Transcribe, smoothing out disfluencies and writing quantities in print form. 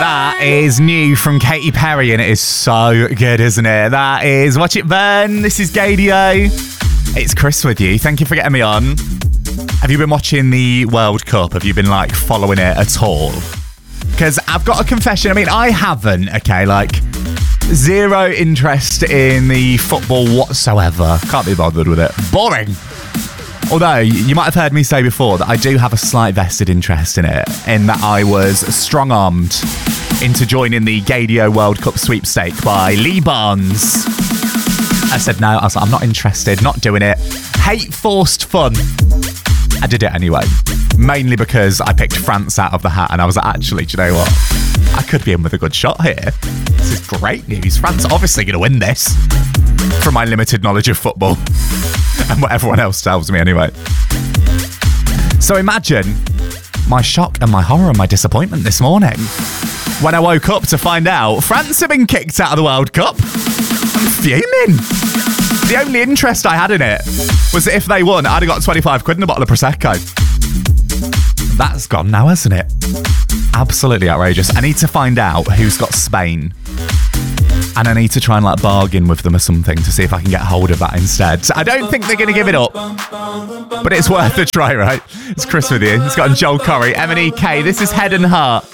That is new from Katy Perry, and it is so good, isn't it? That is Watch It Burn. This is Gaydio. It's Chris with you. Thank you for getting me on. Have you been watching the World Cup? Have you been, following it at all? Because I've got a confession. I mean, I haven't, okay? Zero interest in the football whatsoever. Can't be bothered with it. Boring. Although, you might have heard me say before that I do have a slight vested interest in it, in that I was strong-armed into joining the Gaydio World Cup sweepstake by Lee Barnes. I said no, I was like, I'm not interested, not doing it. Hate forced fun. I did it anyway, mainly because I picked France out of the hat and I was like, actually, do you know what? I could be in with a good shot here. This is great news. France are obviously going to win this, from my limited knowledge of football. And what everyone else tells me anyway. So imagine my shock and my horror and my disappointment this morning when I woke up to find out France have been kicked out of the World Cup. I'm fuming. The only interest I had in it was that if they won, I'd have got 25 quid in a bottle of Prosecco. That's gone now, hasn't it? Absolutely outrageous. I need to find out who's got Spain. And I need to try and bargain with them or something to see if I can get hold of that instead. I don't think they're going to give it up, but it's worth a try, right? It's Chris with you. It's got Joel Corry, M&EK. This is Head and Heart.